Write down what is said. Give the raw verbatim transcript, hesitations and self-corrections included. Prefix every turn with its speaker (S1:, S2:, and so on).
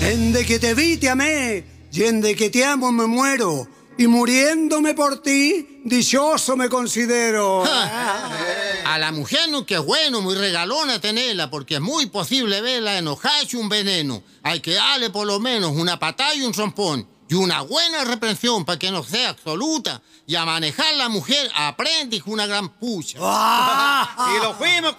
S1: Desde que te vi te amé, y desde que te amo me muero, y muriéndome por ti, dichoso me considero.
S2: A la mujer no que es bueno, muy regalona tenerla, porque es muy posible verla enojarse un veneno. Hay que darle por lo menos una patada y un zompón, y una buena reprensión para que no sea absoluta. Y a manejar la mujer aprende una gran pucha.
S3: Y lo fuimos